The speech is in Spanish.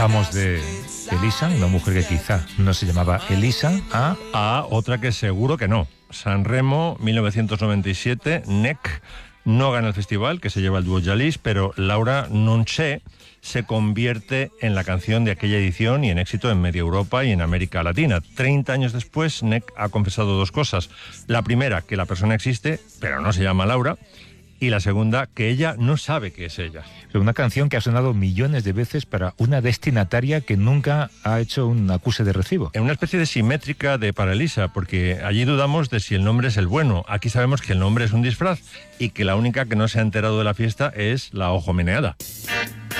Vamos de Elisa, una mujer que quizá no se llamaba Elisa, A otra que seguro que no. Sanremo, 1997, NEC no gana el festival, que se lleva el dúo Jalis, pero Laura Non C'è se convierte en la canción de aquella edición y en éxito en media Europa y en América Latina. 30 años después, NEC ha confesado dos cosas. La primera, que la persona existe, pero no se llama Laura. Y la segunda, que ella no sabe que es ella. una canción que ha sonado millones de veces para una destinataria que nunca ha hecho un acuse de recibo. En una especie de simétrica de para Elisa, porque allí dudamos de si el nombre es el bueno. Aquí sabemos que el nombre es un disfraz y que la única que no se ha enterado de la fiesta es la ojo meneada.